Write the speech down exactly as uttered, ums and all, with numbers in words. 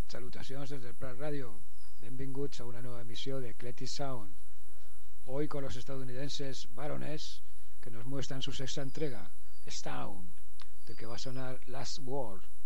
Salutaciones desde el Prat Radio. Benvinguts a una nueva emisión de Eclectic Sound. Hoy con los estadounidenses Baroness, que nos muestran su sexta entrega, Stone, del que va a sonar Last Word.